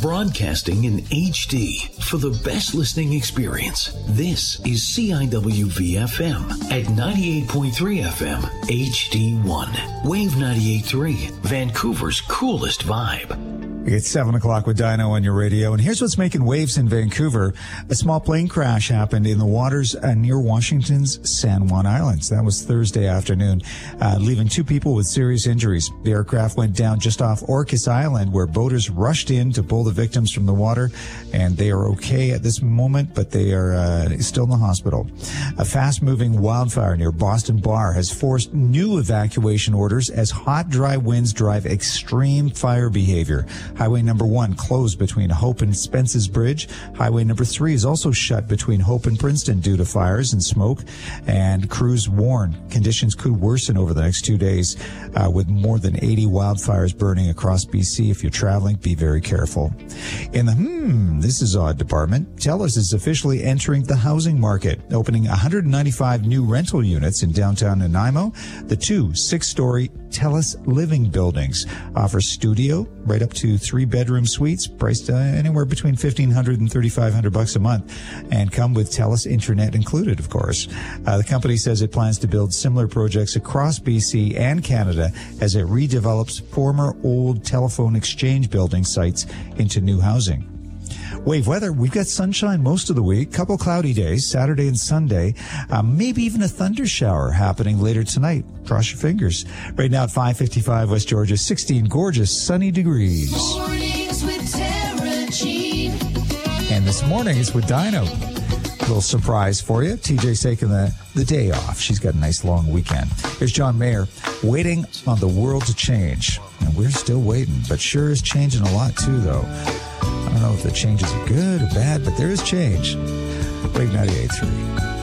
broadcasting in HD for the best listening experience. This is CIWV-FM at 98.3 FM HD1. Wave 98.3, Vancouver's coolest vibe. It's 7 o'clock with Dino on your radio, and here's what's making waves in Vancouver. A small plane crash happened in the waters near Washington's San Juan Islands. That was Thursday afternoon, leaving 2 people with serious injuries. The aircraft went down just off Orcas Island, where boaters rushed in to pull the victims from the water, and they are okay at this moment, but they are still in the hospital. A fast-moving wildfire near Boston Bar has forced new evacuation orders as hot, dry winds drive extreme fire behavior. Highway number 1 closed between Hope and Spence's Bridge. Highway number 3 is also shut between Hope and Princeton due to fires and smoke. And crews warn conditions could worsen over the next 2 days with more than 80 wildfires burning across BC. If you're traveling, be very careful. In the this is odd department, TELUS is officially entering the housing market, opening 195 new rental units in downtown Nanaimo. The 2 6-story TELUS living buildings offer studio right up to 3-bedroom suites priced anywhere between $1,500 and $3,500 a month, and come with TELUS internet included, of course. The company says it plans to build similar projects across BC and Canada as it redevelops former old telephone exchange building sites into new housing. Wave weather, we've got sunshine most of the week, couple cloudy days, Saturday and Sunday, maybe even a thunder shower happening later tonight. Cross your fingers. Right now at 5:55 West Georgia, 16 gorgeous sunny degrees. Mornings with Tara G. And this morning it's with Dino. A little surprise for you. TJ's taking the day off. She's got a nice long weekend. Here's John Mayer, waiting on the world to change. And we're still waiting, but sure is changing a lot too, though. I don't know if the changes are good or bad, but there is change. Wave 98.3.